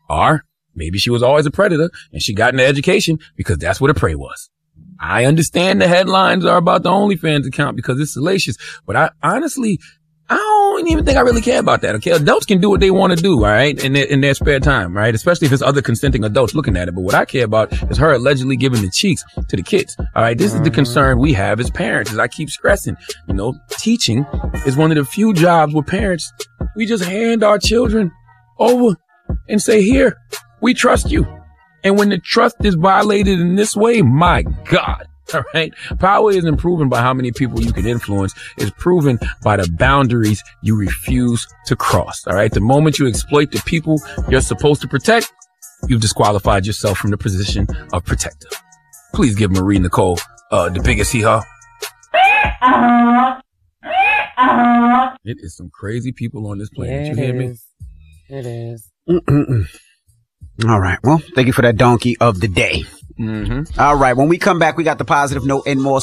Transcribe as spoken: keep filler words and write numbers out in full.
Or maybe she was always a predator and she got into education because that's what a prey was. I understand the headlines are about the OnlyFans account because it's salacious, but I honestly, I don't even think I really care about that. Okay, adults can do what they want to do, all right, in their, in their spare time, right? Especially if it's other consenting adults looking at it. But what I care about is her allegedly giving the cheeks to the kids. All right, this is the concern we have as parents. As I keep stressing, you know, teaching is one of the few jobs where parents, we just hand our children over and say, "Here, we trust you." And when the trust is violated in this way, my God. All right. Power isn't proven by how many people you can influence. It's proven by the boundaries you refuse to cross. All right. The moment you exploit the people you're supposed to protect, you've disqualified yourself from the position of protector. Please give Marie Nicole uh, the biggest hee-haw. It is some crazy people on this planet. It you hear is. me? It is. Mm-mm-mm. All right. Well, thank you for that donkey of the day. Mm-hmm. All right. When we come back, we got the positive note and more.